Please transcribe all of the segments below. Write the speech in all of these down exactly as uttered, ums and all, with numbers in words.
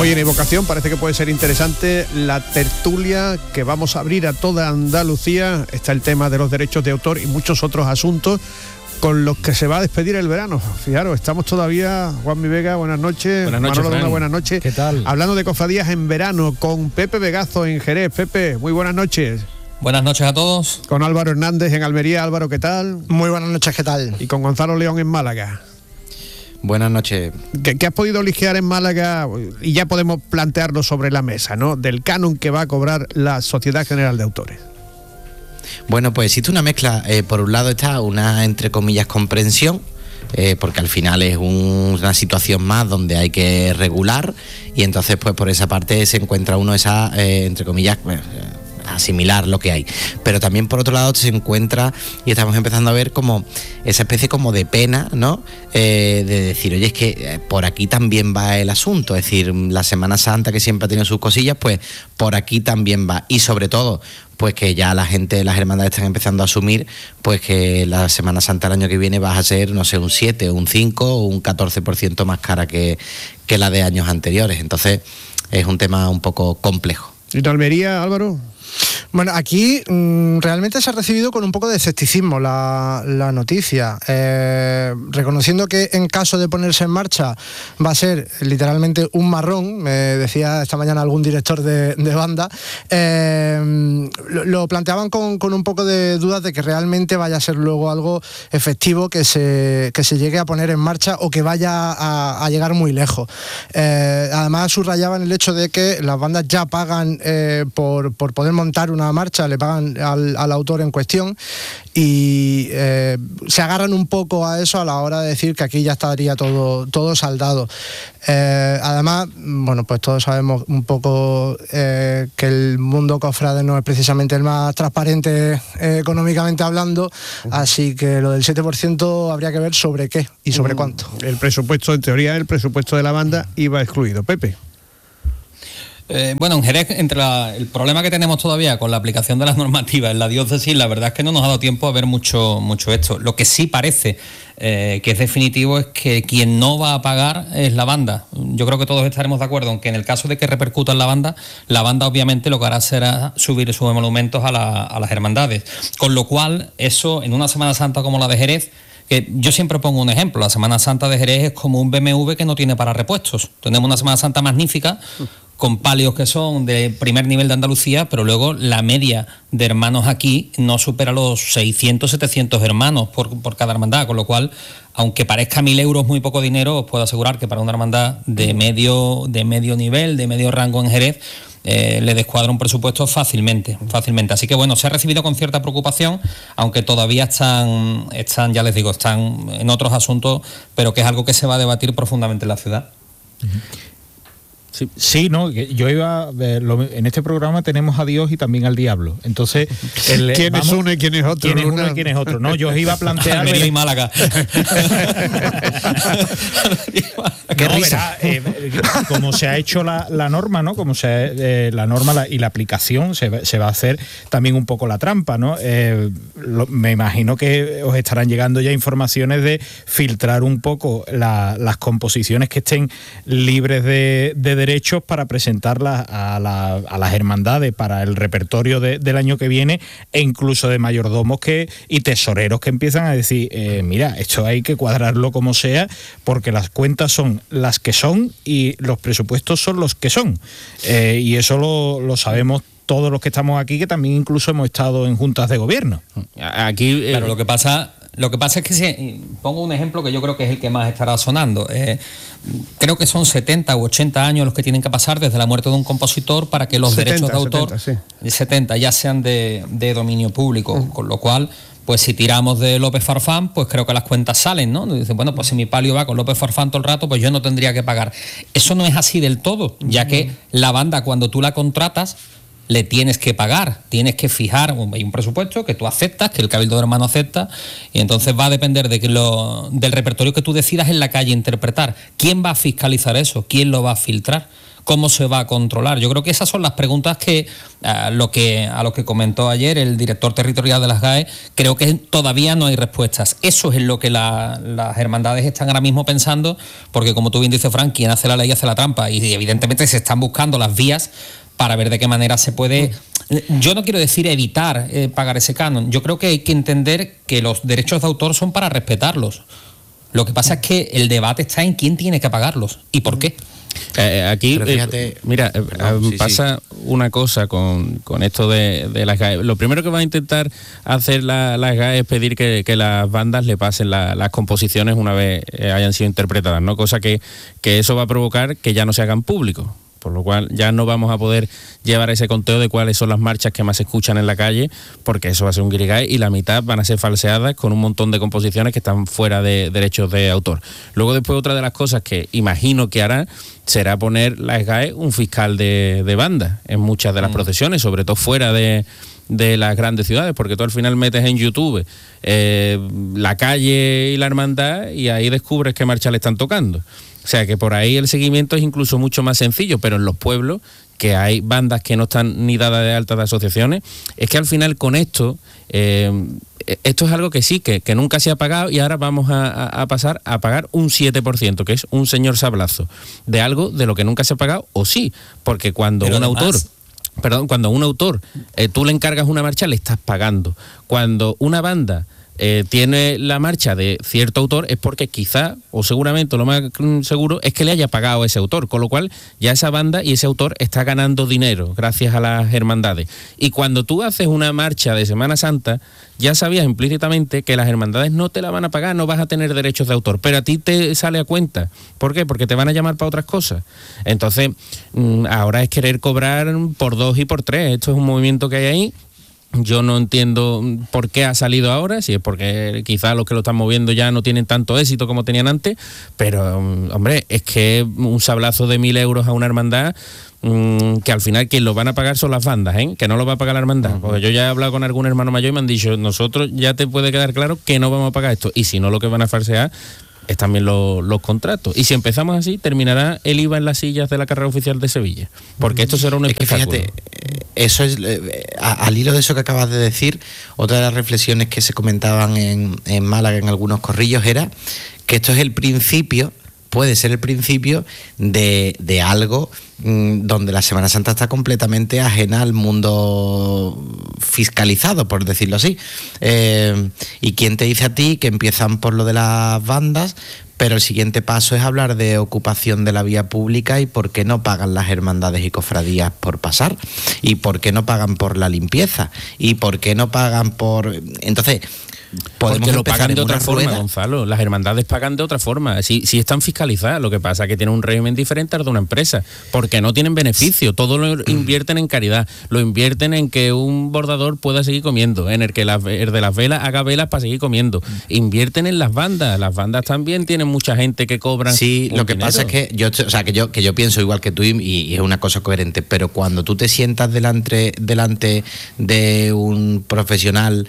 Hoy en Evocación parece que puede ser interesante la tertulia que vamos a abrir a toda Andalucía. Está el tema de los derechos de autor y muchos otros asuntos con los que se va a despedir el verano. Fijaros, estamos todavía, Juanmi Vega, buenas noches. Buenas noches, Manolo, buenas noches. ¿Qué tal? Hablando de cofradías en verano con Pepe Vegazo en Jerez. Pepe, muy buenas noches. Buenas noches a todos. Con Álvaro Hernández en Almería. Álvaro, ¿qué tal? Muy buenas noches, ¿qué tal? Y con Gonzalo León en Málaga. Buenas noches. ¿Qué, qué has podido ligear en Málaga? Y ya podemos plantearlo sobre la mesa, ¿no? Del canon que va a cobrar la Sociedad General de Autores. Bueno, pues existe una mezcla. Eh, por un lado está una, entre comillas, comprensión, eh, porque al final es un, una situación más donde hay que regular, y entonces pues por esa parte se encuentra uno esa, eh, entre comillas, eh, asimilar lo que hay. Pero también por otro lado se encuentra, y estamos empezando a ver como esa especie como de pena, ¿no? Eh, de decir, oye, es que eh, por aquí también va el asunto, es decir, la Semana Santa, que siempre ha tenido sus cosillas, pues por aquí también va. Y sobre todo, pues que ya la gente, las hermandades están empezando a asumir, pues que la Semana Santa el año que viene va a ser, no sé, un siete, un cinco o un catorce por ciento más cara que, que la de años anteriores. Entonces es un tema un poco complejo. ¿Y en Almería, Álvaro? Bueno, aquí mmm, realmente se ha recibido con un poco de escepticismo la, la noticia, eh, reconociendo que en caso de ponerse en marcha va a ser literalmente un marrón, me decía esta mañana algún director de, de banda, eh, lo, lo planteaban con, con un poco de dudas de que realmente vaya a ser luego algo efectivo que se, que se llegue a poner en marcha o que vaya a, a llegar muy lejos. Eh, además subrayaban el hecho de que las bandas ya pagan eh, por, por poder montar una marcha, le pagan al, al autor en cuestión, y eh, se agarran un poco a eso a la hora de decir que aquí ya estaría todo, todo saldado. Eh, además, bueno, pues todos sabemos un poco eh, que el mundo cofrade no es precisamente el más transparente eh, económicamente hablando, así que lo del siete por ciento habría que ver sobre qué y sobre uh, cuánto. El presupuesto, en teoría, el presupuesto de la banda iba excluido. Pepe. Eh, bueno, en Jerez, entre la, el problema que tenemos todavía con la aplicación de las normativas en la diócesis, la verdad es que no nos ha dado tiempo a ver mucho, mucho esto. Lo que sí parece eh, que es definitivo es que quien no va a pagar es la banda. Yo creo que todos estaremos de acuerdo en que en el caso de que repercuta en la banda, la banda obviamente lo que hará será subir sus emolumentos a, la, a las hermandades. Con lo cual, eso en una Semana Santa como la de Jerez, que yo siempre pongo un ejemplo, la Semana Santa de Jerez es como un B M W que no tiene para repuestos. Tenemos una Semana Santa magnífica, con palios que son de primer nivel de Andalucía, pero luego la media de hermanos aquí no supera los seiscientos, setecientos hermanos por, por cada hermandad, con lo cual, aunque parezca mil euros muy poco dinero, os puedo asegurar que para una hermandad de medio, de medio nivel, de medio rango en Jerez, eh, le descuadra un presupuesto fácilmente, fácilmente. Así que bueno, se ha recibido con cierta preocupación, aunque todavía están, están, ya les digo, están en otros asuntos, pero que es algo que se va a debatir profundamente en la ciudad. Uh-huh. Sí, sí, no, yo iba, eh, lo, en este programa tenemos a Dios y también al diablo. Entonces, el, ¿quién vamos, es uno y quién es otro? ¿Quién es uno y quién es otro? No, yo os iba a plantear... Almería y Málaga. Qué no, risa. Verá, eh, como se ha hecho la, la norma, ¿no? Como se eh, la norma la, y la aplicación, se, se va a hacer también un poco la trampa, ¿no? Eh, lo, me imagino que os estarán llegando ya informaciones de filtrar un poco la, las composiciones que estén libres de, de derechos para presentarlas a, la, a las hermandades para el repertorio de, del año que viene, e incluso de mayordomos que y tesoreros que empiezan a decir, eh, mira, esto hay que cuadrarlo como sea, porque las cuentas son las que son y los presupuestos son los que son. Eh, y eso lo, lo sabemos todos los que estamos aquí, que también incluso hemos estado en juntas de gobierno. Aquí, eh, claro, lo que pasa... Lo que pasa es que si pongo un ejemplo que yo creo que es el que más estará sonando. Eh, creo que son setenta u ochenta años los que tienen que pasar desde la muerte de un compositor para que los setenta, derechos de autor, setenta, sí. setenta ya sean de, de dominio público, uh-huh. Con lo cual, pues si tiramos de López Farfán, pues creo que las cuentas salen, ¿no? Dicen, bueno, pues si mi palio va con López Farfán todo el rato, pues yo no tendría que pagar. Eso no es así del todo, ya que la banda, cuando tú la contratas, le tienes que pagar, tienes que fijar un, un presupuesto que tú aceptas, que el Cabildo de Hermanos acepta, y entonces va a depender de que lo, del repertorio que tú decidas en la calle interpretar. ¿Quién va a fiscalizar eso? ¿Quién lo va a filtrar? cómo se va a controlar. Yo creo que esas son las preguntas que a lo que a lo que comentó ayer el director territorial de las G A E, creo que todavía no hay respuestas. Eso es en lo que la, las hermandades están ahora mismo pensando, porque como tú bien dices, Fran, quien hace la ley hace la trampa, y evidentemente se están buscando las vías para ver de qué manera se puede, yo no quiero decir evitar eh, pagar ese canon. Yo creo que hay que entender que los derechos de autor son para respetarlos. Lo que pasa es que el debate está en quién tiene que pagarlos y por qué. Eh, aquí, fíjate, eh, mira, eh, perdón, sí, pasa sí. una cosa con, con esto de, de las G A E. Lo primero que va a intentar hacer la, las G A E es pedir que, que las bandas le pasen la, las composiciones una vez eh, hayan sido interpretadas, ¿no? Cosa que, que eso va a provocar que ya no se hagan públicos. Por lo cual ya no vamos a poder llevar ese conteo de cuáles son las marchas que más se escuchan en la calle, porque eso va a ser un guirigay y la mitad van a ser falseadas con un montón de composiciones que están fuera de derechos de autor. Luego después otra de las cosas que imagino que hará será poner la S G A E un fiscal de, de banda en muchas de las mm. procesiones, sobre todo fuera de... de las grandes ciudades, porque tú al final metes en YouTube eh, la calle y la hermandad y ahí descubres qué marcha le están tocando. O sea que por ahí el seguimiento es incluso mucho más sencillo, pero en los pueblos, que hay bandas que no están ni dadas de alta de asociaciones, es que al final con esto, eh, esto es algo que sí, que, que nunca se ha pagado y ahora vamos a, a pasar a pagar un siete por ciento, que es un señor sablazo, de algo de lo que nunca se ha pagado, o sí, porque cuando pero un además... autor... Perdón, cuando un autor, eh, tú le encargas una marcha, le estás pagando. Cuando una banda eh, tiene la marcha de cierto autor, es porque quizá, o seguramente, lo más seguro, es que le haya pagado a ese autor. Con lo cual, ya esa banda y ese autor está ganando dinero gracias a las hermandades. Y cuando tú haces una marcha de Semana Santa, ya sabías implícitamente que las hermandades no te la van a pagar, no vas a tener derechos de autor, pero a ti te sale a cuenta. ¿Por qué? Porque te van a llamar para otras cosas. Entonces, ahora es querer cobrar por dos y por tres. Esto es un movimiento que hay ahí. Yo no entiendo por qué ha salido ahora, si es porque quizás los que lo están moviendo ya no tienen tanto éxito como tenían antes, pero, hombre, es que un sablazo de mil euros a una hermandad, mmm, que al final quien lo van a pagar son las bandas, ¿eh? Que no lo va a pagar la hermandad. Porque yo ya he hablado con algún hermano mayor y me han dicho, nosotros ya te puede quedar claro que no vamos a pagar esto, y si no, lo que van a falsear es también lo, los contratos. Y si empezamos así, terminará el I V A en las sillas de la carrera oficial de Sevilla. Porque esto será un es espectáculo. Que fíjate, eso es, eh, al hilo de eso que acabas de decir, otra de las reflexiones que se comentaban en, en Málaga en algunos corrillos era que esto es el principio, puede ser el principio de, de algo mmm, donde la Semana Santa está completamente ajena al mundo fiscalizado, por decirlo así. Eh, y quién te dice a ti que empiezan por lo de las bandas, pero el siguiente paso es hablar de ocupación de la vía pública y por qué no pagan las hermandades y cofradías por pasar, y por qué no pagan por la limpieza, y por qué no pagan por... Entonces... Porque lo pagan de otra forma, rueda. Gonzalo. Las hermandades pagan de otra forma. Si, si están fiscalizadas, lo que pasa es que tienen un régimen diferente al de una empresa, porque no tienen beneficio. Todo lo invierten en caridad, lo invierten en que un bordador pueda seguir comiendo, en el que la, el de las velas haga velas para seguir comiendo. Invierten en las bandas. Las bandas también tienen mucha gente que cobran. Sí, lo que dinero. pasa es que yo, o sea, que yo, que yo pienso igual que tú y, y es una cosa coherente, pero cuando tú te sientas delante, delante de un profesional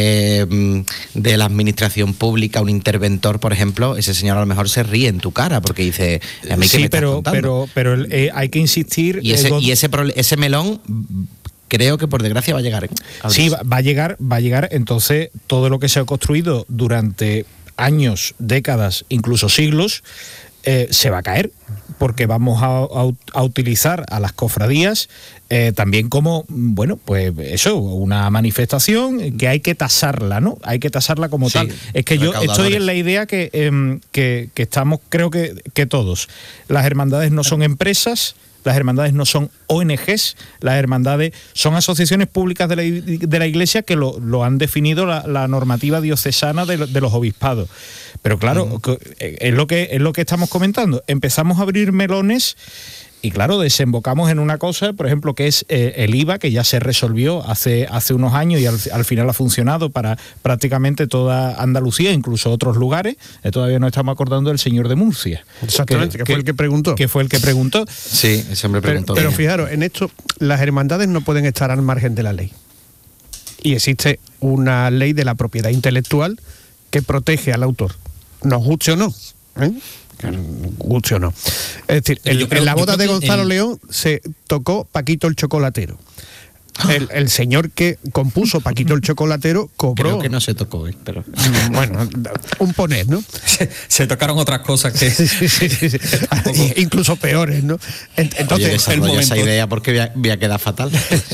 eh, de la administración pública, un interventor, por ejemplo, ese señor a lo mejor se ríe en tu cara porque dice, a mí que sí, me pero, estás pero, pero eh, hay que insistir. Y ese, eh, y ese, ese melón creo que por desgracia va a llegar. ¿eh? A sí, va, va a llegar, va a llegar. Entonces, todo lo que se ha construido durante años, décadas, incluso siglos, eh, se va a caer, porque vamos a, a, a utilizar a las cofradías eh, también como, bueno, pues eso, una manifestación que hay que tasarla, ¿no? Hay que tasarla como sí, tal. Es que yo estoy en la idea que, eh, que, que estamos, creo que, que todos. Las hermandades no son empresas, las hermandades no son O N Ges, las hermandades son asociaciones públicas de la, de la Iglesia que lo, lo han definido la, la normativa diocesana de, de los obispados. Pero claro, uh-huh. es lo que es lo que estamos comentando. Empezamos a abrir melones y claro, desembocamos en una cosa, por ejemplo, que es eh, el I V A, que ya se resolvió hace, hace unos años y al, al final ha funcionado para prácticamente toda Andalucía, incluso otros lugares. Eh, todavía no estamos acordando del señor de Murcia. Exactamente, que, que fue el que preguntó. Que fue el que preguntó. Sí, ese hombre preguntó. Pero, pero fijaros, en esto las hermandades no pueden estar al margen de la ley. Y existe una ley de la propiedad intelectual que protege al autor. Nos guste o no. ¿eh? guste o no. Es decir, el, creo, en la boda de Gonzalo el... León se tocó Paquito el Chocolatero. El, el señor que compuso Paquito el Chocolatero cobró. Creo que no se tocó, ¿eh? Pero bueno, un poner, ¿no? Se, se tocaron otras cosas que sí, sí, sí, sí, sí. Incluso peores, ¿no? Entonces, oye, desarrolla el momento... esa idea porque voy a, voy a quedar fatal.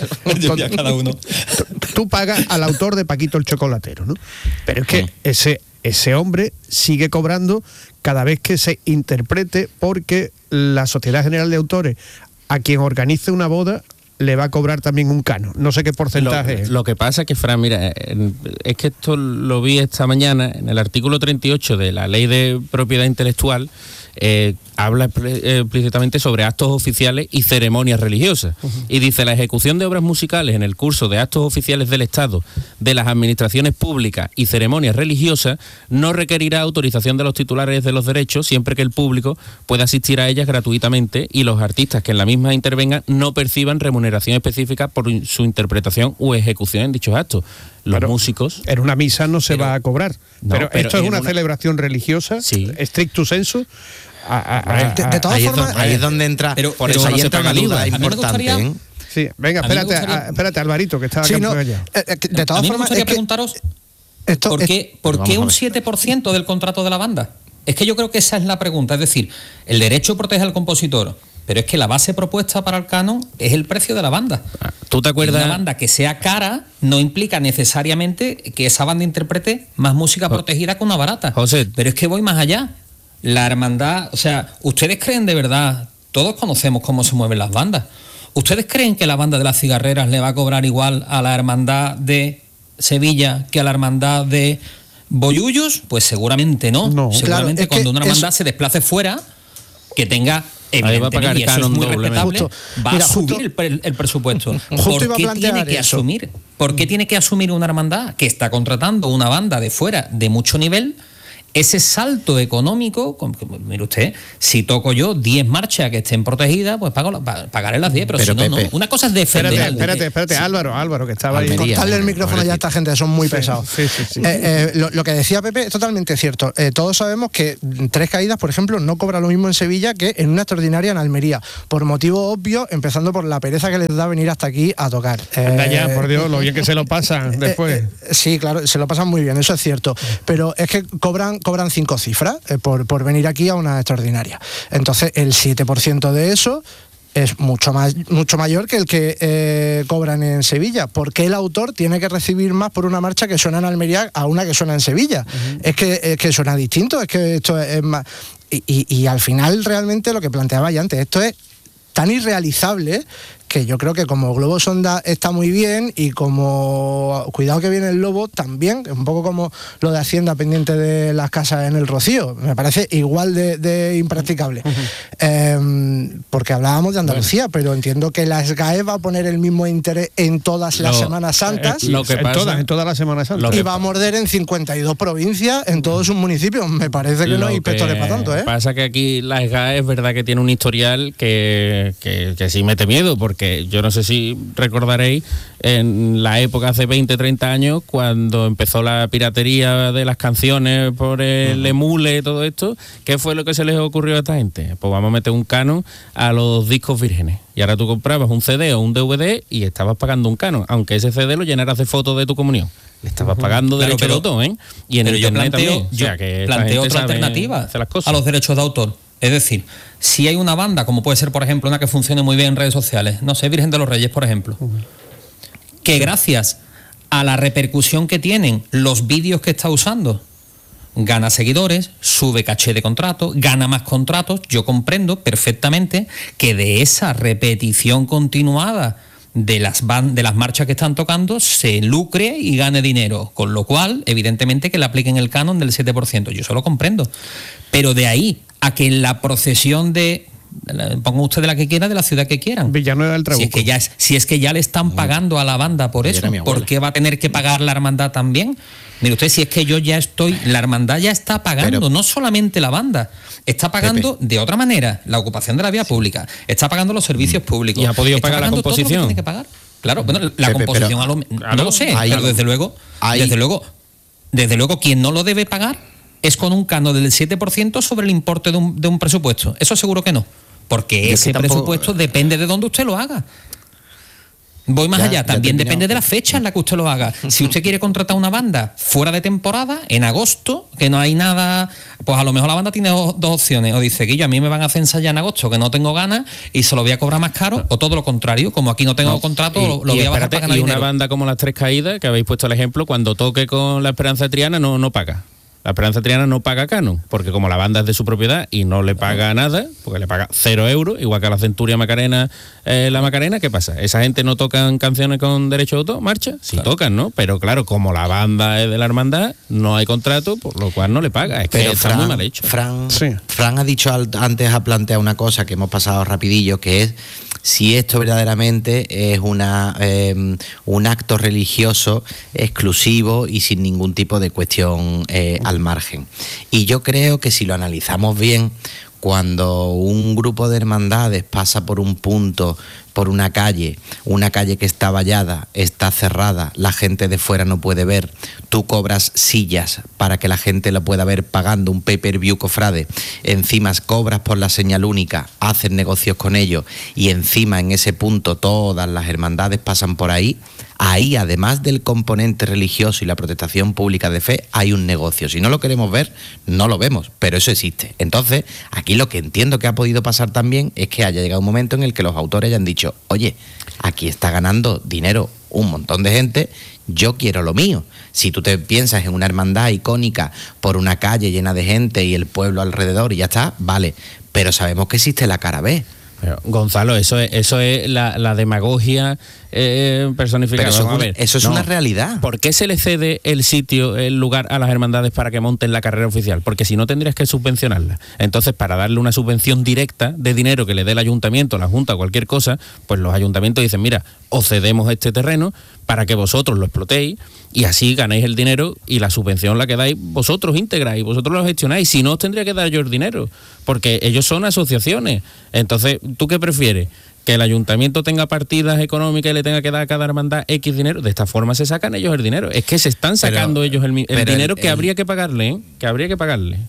Ya cada uno. Tú pagas al autor de Paquito el Chocolatero, ¿no? Pero es que sí. ese ese hombre sigue cobrando cada vez que se interprete, porque la Sociedad General de Autores, a quien organice una boda, le va a cobrar también un canon. No sé qué porcentaje lo, es. Lo que pasa es que, Fran, mira, es que esto lo vi esta mañana en el artículo treinta y ocho de la Ley de Propiedad Intelectual. Eh, habla explícitamente sobre actos oficiales y ceremonias religiosas. Uh-huh. Y dice: la ejecución de obras musicales en el curso de actos oficiales del Estado, de las administraciones públicas y ceremonias religiosas no requerirá autorización de los titulares de los derechos, siempre que el público pueda asistir a ellas gratuitamente y los artistas que en la misma intervengan no perciban remuneración específica por su interpretación u ejecución en dichos actos. Los pero músicos... En una misa no se pero, va a cobrar. No, pero, pero esto es una, una celebración religiosa, sí. Stricto sensu. A, a, a, de, de todas ahí, formas, es donde, ahí es donde entra. Pero, por pero eso ahí no entra una duda importante. ¿eh? Sí, venga, espérate, a, espérate, Alvarito, que estaba sí, acá no, allá. Eh, de todas a mí formas, me gustaría es que preguntaros esto, ¿por qué, es, ¿por qué un siete por ciento del contrato de la banda? Es que yo creo que esa es la pregunta. Es decir, el derecho protege al compositor, pero es que la base propuesta para el canon es el precio de la banda. ¿Tú te acuerdas? Y una banda que sea cara no implica necesariamente que esa banda interprete más música Jo- protegida que una barata. José. Pero es que voy más allá. La hermandad, o sea, ¿ustedes creen de verdad? Todos conocemos cómo se mueven las bandas. ¿Ustedes creen que la banda de las cigarreras le va a cobrar igual a la hermandad de Sevilla que a la hermandad de Bollullos? Pues seguramente no. No. Seguramente Claro, es cuando que una hermandad es... se desplace fuera, que tenga... Ahí va a pagar y eso canon es muy doblemente. respetable, Justo. va Mira, a subir justo- el, pre- el presupuesto. Justo ¿Por iba a qué plantear tiene que eso. asumir? ¿Por qué tiene que asumir una hermandad que está contratando una banda de fuera de mucho nivel ese salto económico? Con- Mire usted, si toco yo diez marchas que estén protegidas, pues pago, la- pa- pagaré las diez, pero, Pero, si no, Pepe, no. Una cosa es defender... Espérate, algo espérate, que- espérate, sí. Álvaro, Álvaro, que estaba ahí. Almería. cortarle el micrófono ya a esta gente, son muy Sí, pesados. sí, sí, sí. Eh, eh, lo, lo que decía Pepe es totalmente cierto. Eh, todos sabemos que Tres Caídas, por ejemplo, no cobra lo mismo en Sevilla que en una extraordinaria en Almería, por motivo obvio, empezando por la pereza que les da venir hasta aquí a tocar. Anda Eh, ya, por Dios, lo bien que se lo pasan después. Eh, eh, sí, claro, se lo pasan muy bien, eso es cierto. Pero es que cobran, cobran cinco cifras eh, por, por venir aquí a una extraordinaria. Entonces, el siete por ciento de eso es mucho más mucho mayor que el que eh, cobran en Sevilla. ¿Por qué el autor tiene que recibir más por una marcha que suena en Almería a una que suena en Sevilla? Uh-huh. Es que es que suena distinto, es que esto es más... Y, y, y al final, realmente, lo que planteaba ya antes, esto es tan irrealizable que yo creo que como Globo Sonda está muy bien y como Cuidado que viene el lobo también, un poco como lo de Hacienda pendiente de las casas en el Rocío, me parece igual de, de impracticable. Uh-huh. Eh, porque hablábamos de Andalucía, bueno, pero entiendo que la S G A E va a poner el mismo interés en todas las lo, Semanas Santas. Eh, lo que en, pasa, todas, en todas las Semanas Santas. Y va a morder en cincuenta y dos provincias, en todos sus municipios. Me parece que lo no hay inspectores para tanto, ¿eh? Pasa que aquí la S G A E es verdad que tiene un historial que, que, que sí mete miedo, porque que yo no sé si recordaréis en la época hace veinte, treinta años cuando empezó la piratería de las canciones por el uh-huh. emule y todo esto, ¿qué fue lo que se les ocurrió a esta gente? Pues vamos a meter un canon a los discos vírgenes. Y ahora tú comprabas un C D o un D V D y estabas pagando un canon, aunque ese C D lo llenaras de fotos de tu comunión. Le estabas pagando claro, derecho de autor, ¿eh? Y en pero internet yo planteo, también. yo o sea, que planteo otra alternativa las a los derechos de autor. Es decir, si hay una banda, como puede ser, por ejemplo, una que funcione muy bien en redes sociales, no sé, Virgen de los Reyes, por ejemplo, uh-huh. que gracias a la repercusión que tienen los vídeos que está usando, gana seguidores, sube caché de contratos, gana más contratos, yo comprendo perfectamente que de esa repetición continuada de las, ban- de las marchas que están tocando se lucre y gane dinero, con lo cual, evidentemente, que le apliquen el canon del siete por ciento, yo eso lo comprendo. Pero de ahí a que en la procesión de, pongan ustedes la que quieran, de la ciudad que quieran, Villanueva del Trabuco, si es que ya, es, si es que ya le están pagando a la banda por eso, ¿por qué va a tener que pagar la hermandad también? Mire usted, si es que yo ya estoy, la hermandad ya está pagando, pero, no solamente la banda, está pagando Pepe. de otra manera la ocupación de la vía pública, está pagando los servicios públicos. ¿Y ha podido está pagar la composición? Todo lo que tiene que pagar. Claro, bueno, la Pepe, composición pero, a lo, claro, no lo sé, hay, pero desde luego, hay, desde luego, desde luego, quien no lo debe pagar es con un canon del siete por ciento sobre el importe de un, de un presupuesto. Eso seguro que no, porque Yo ese que tampoco, presupuesto depende de dónde usted lo haga. Voy más Ya, allá, ya también terminado. depende de la fecha en la que usted lo haga. Si usted quiere contratar una banda fuera de temporada, en agosto, que no hay nada, pues a lo mejor la banda tiene dos, dos opciones. O dice, Guillo, a mí me van a hacer ensayar en agosto, que no tengo ganas, y se lo voy a cobrar más caro, o todo lo contrario, como aquí no tengo No, contrato, y, lo, lo y voy a bajar espérate, para ganar y una dinero. banda como Las Tres Caídas, que habéis puesto el ejemplo, cuando toque con la Esperanza Triana no, no paga. La Esperanza Triana no paga canon, porque como la banda es de su propiedad y no le paga nada, porque le paga cero euros, igual que a la Centuria Macarena, eh, la Macarena, ¿qué pasa? ¿Esa gente no tocan canciones con derecho de autor? ¿Marcha? Sí Claro. tocan, ¿no? Pero claro, como la banda es de la hermandad, no hay contrato, por lo cual no le paga. Es que Pero está Fran, muy mal hecho. Fran, Sí. Fran ha dicho al- antes, ha planteado una cosa que hemos pasado rapidillo, que es si esto verdaderamente es una eh, un acto religioso exclusivo y sin ningún tipo de cuestión eh, al margen. Y yo creo que si lo analizamos bien, cuando un grupo de hermandades pasa por un punto, por una calle, una calle que está vallada, está cerrada, la gente de fuera no puede ver, tú cobras sillas para que la gente lo pueda ver pagando un pay-per-view cofrade, encima cobras por la señal única, haces negocios con ellos y encima en ese punto todas las hermandades pasan por ahí, ahí además del componente religioso y la protestación pública de fe, hay un negocio. Si no lo queremos ver, no lo vemos, pero eso existe. Entonces, aquí lo que entiendo que ha podido pasar también es que haya llegado un momento en el que los autores hayan dicho, oye, aquí está ganando dinero un montón de gente, yo quiero lo mío. Si tú te piensas en una hermandad icónica por una calle llena de gente y el pueblo alrededor y ya está, vale, pero sabemos que existe la cara B. Pero, Gonzalo, eso es, eso es la, la demagogia eh, personificada. Pero eso, Vamos a es un- ver. eso es No. una realidad. ¿Por qué se le cede el sitio, el lugar a las hermandades para que monten la carrera oficial? Porque si no tendrías que subvencionarla. Entonces, para darle una subvención directa de dinero que le dé el ayuntamiento, la junta, cualquier cosa, pues los ayuntamientos dicen, mira, os cedemos este terreno para que vosotros lo explotéis y así ganéis el dinero y la subvención la que dais vosotros íntegra y vosotros lo gestionáis. Si no, os tendría que dar yo el dinero, porque ellos son asociaciones. Entonces, ¿tú qué prefieres? ¿Que el ayuntamiento tenga partidas económicas y le tenga que dar a cada hermandad X dinero? De esta forma se sacan ellos el dinero. Es que se están sacando Pero- ellos el, mi- el pero dinero el- que el- habría que pagarle, ¿eh? Que habría que pagarle.